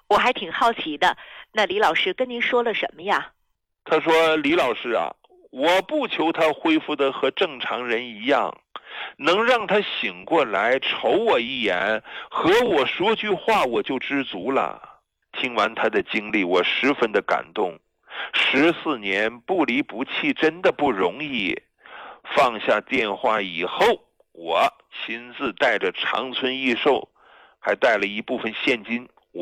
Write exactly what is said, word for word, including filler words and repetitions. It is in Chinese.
我还挺好奇的，那李老师跟您说了什么呀？ 他说：李老师啊，我不求他恢复的和正常人一样，能让他醒过来瞅我一眼，和我说句话，我就知足了。听完他的经历，我十分的感动。十四年不离不弃真的不容易。放下电话以后，我亲自带着长春益寿，还带了一部分现金